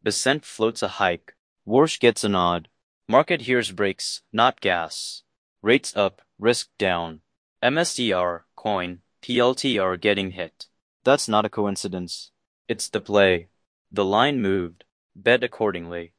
Becent floats a hike. Warsh gets a nod. Market hears brakes, not gas. Rates up, risk down. MSTR, coin, PLTR getting hit. That's not a coincidence. It's the play. The line moved. Bet accordingly.